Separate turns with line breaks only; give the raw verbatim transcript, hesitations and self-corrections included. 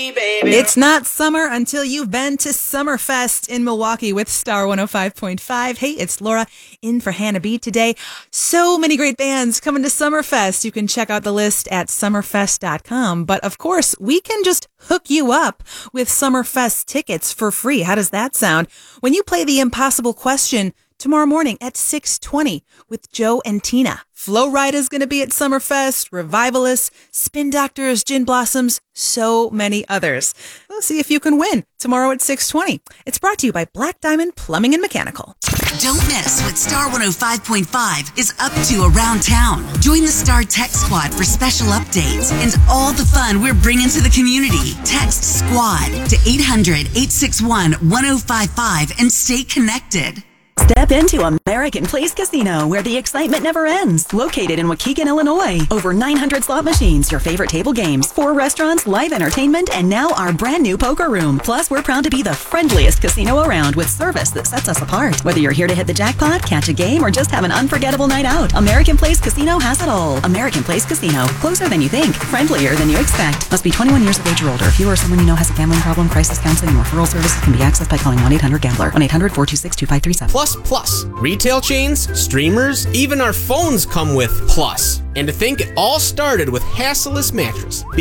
It's not summer until you've been to Summerfest in Milwaukee with Star one oh five point five. Hey, it's Laura in for Hannah B today. So many great bands coming to Summerfest. You can check out the list at summerfest dot com. But of course, we can just hook you up with Summerfest tickets for free. How does that sound? When you play the impossible question tomorrow morning at six twenty with Joe and Tina. Flo Rida is going to be at Summerfest, Revivalists, Spin Doctors, Gin Blossoms, so many others. We'll see if you can win tomorrow at six twenty. It's brought to you by Black Diamond Plumbing and Mechanical.
Don't miss what Star one oh five point five is up to around town. Join the Star Tech Squad for special updates and all the fun we're bringing to the community. Text SQUAD to eight hundred, eight six one, one oh five five and stay connected.
Step into American Place Casino, where the excitement never ends. Located in Waukegan, Illinois. Over nine hundred slot machines, your favorite table games, four restaurants, live entertainment, and now our brand new poker room. Plus, we're proud to be the friendliest casino around with service that sets us apart. Whether you're here to hit the jackpot, catch a game, or just have an unforgettable night out, American Place Casino has it all. American Place Casino. Closer than you think. Friendlier than you expect. Must be twenty-one years of age or older. If you or someone you know has a gambling problem, crisis counseling, and referral services can be accessed by calling one eight hundred gambler. one eight hundred, four two six, two five three seven.
Plus, plus. Retail chains, streamers, even our phones come with Plus. And to think it all started with Hasseless Mattress.